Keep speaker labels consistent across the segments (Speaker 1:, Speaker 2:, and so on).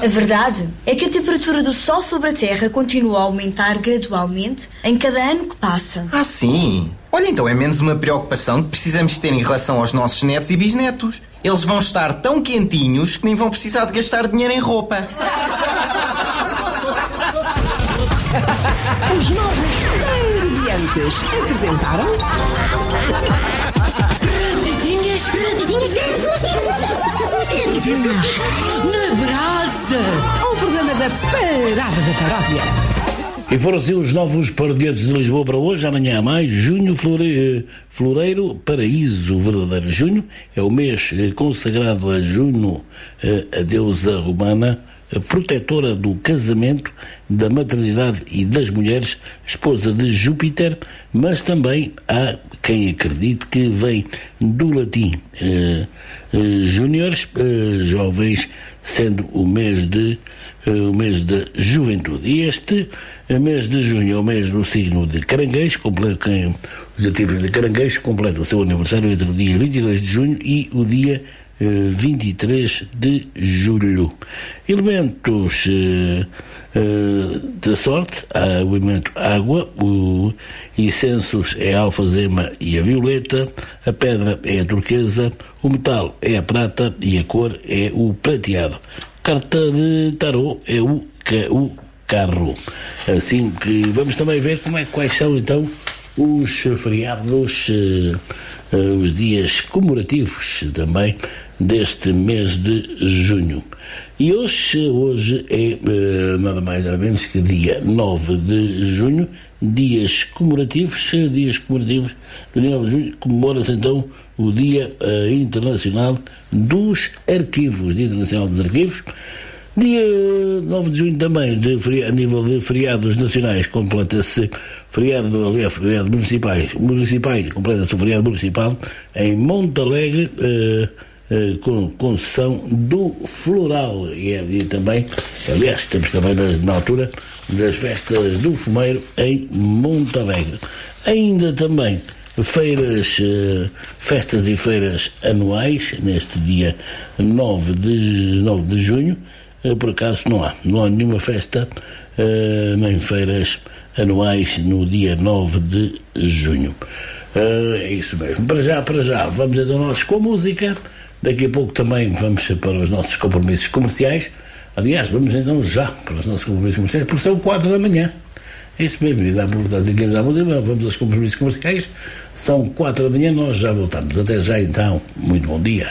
Speaker 1: A verdade é que a temperatura do Sol sobre a Terra continua a aumentar gradualmente em cada ano que passa.
Speaker 2: Ah, sim? Olha, então é menos uma preocupação que precisamos ter em relação aos nossos netos e bisnetos. Eles vão estar tão quentinhos que nem vão precisar de gastar dinheiro em roupa.
Speaker 3: Os novos Radiantes apresentaram... Na Brasa, o programa da Parada da Paródia.
Speaker 4: E foram assim os novos Paradiantes de Lisboa para hoje. Amanhã há mais. Junho, Floreiro, Paraíso, verdadeiro. Junho é o mês consagrado a Juno, a deusa romana, protetora do casamento, da maternidade e das mulheres, esposa de Júpiter, mas também há quem acredite que vem do latim júniores, jovens, sendo o mês da juventude. E este mês de junho é o mês do signo de Caranguejo, os nativos de Caranguejo completam o seu aniversário entre o dia 22 de junho e o dia 23 de julho. Elementos da sorte: o elemento água, o incensos é a alfazema e a violeta, a pedra é a turquesa, o metal é a prata e a cor é o prateado. Carta de tarô é o carro. Assim que vamos também ver quais são então os feriados, os dias comemorativos também deste mês de junho. E hoje é nada mais nada menos que dia 9 de junho, dias comemorativos do dia 9 de junho, comemora-se então o Dia Internacional dos Arquivos, Dia Internacional dos Arquivos. Dia 9 de junho também, a nível de feriados nacionais, completa-se feriado municipais, completa-se o feriado municipal em Monte Alegre, com concessão do Floral. E também, aliás, estamos também na altura das festas do Fumeiro em Monte Alegre. Ainda também festas e feiras anuais, neste dia 9 de junho. Por acaso não há nenhuma festa nem feiras anuais no dia 9 de junho. É isso mesmo. Para já, vamos então nós com a música. Daqui a pouco também vamos para os nossos compromissos comerciais. Aliás, vamos então já para os nossos compromissos comerciais, porque são 4 da manhã. É isso mesmo, vamos aos compromissos comerciais. São 4 da manhã, nós já voltamos. Até já então, muito bom dia.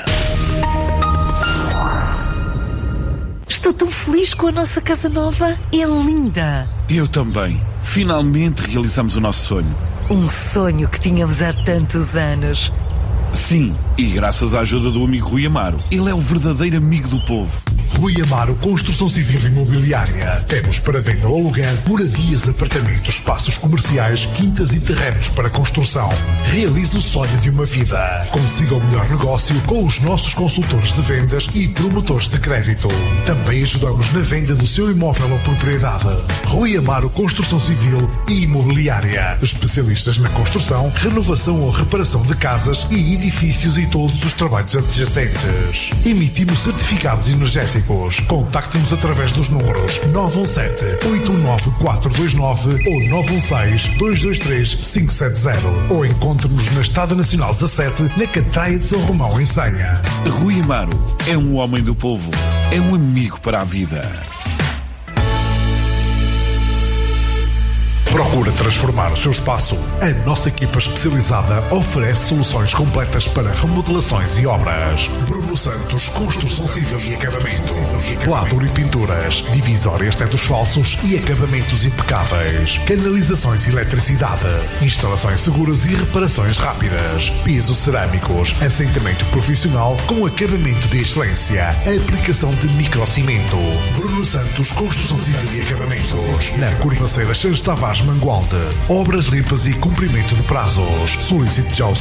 Speaker 5: Estou tão feliz com a nossa casa nova. É linda.
Speaker 6: Eu também. Finalmente realizamos o nosso sonho.
Speaker 5: Um sonho que tínhamos há tantos anos.
Speaker 6: Sim, e graças à ajuda do amigo Rui Amaro. Ele é o verdadeiro amigo do povo.
Speaker 7: Rui Amaro Construção Civil e Imobiliária. Temos para venda ou aluguer moradias, apartamentos, espaços comerciais, quintas e terrenos para construção. Realize o sonho de uma vida. Consiga o melhor negócio com os nossos consultores de vendas e promotores de crédito. Também ajudamos na venda do seu imóvel ou propriedade. Rui Amaro Construção Civil e Imobiliária. Especialistas na construção, renovação ou reparação de casas e edifícios e todos os trabalhos adjacentes. Emitimos certificados energéticos. Contacte-nos através dos números 917-819-429 ou 916-223-570 ou encontre-nos na Estrada Nacional 17, na Catraia de São Romão, em Senha.
Speaker 6: Rui Amaro é um homem do povo, é um amigo para a vida.
Speaker 7: Procura transformar o seu espaço. A nossa equipa especializada oferece soluções completas para remodelações e obras. Bruno Santos, Construção Civil e Acabamento. Pladur e pinturas, divisórias, tetos falsos e acabamentos impecáveis. Canalizações e eletricidade. Instalações seguras e reparações rápidas. Pisos cerâmicos, assentamento profissional com acabamento de excelência. Aplicação de microcimento. Bruno Santos, Construção Civil e Acabamentos. Na Curvaceira Santos Tavares Mangualde. Obras limpas e cumprimento de prazos. Solicite já o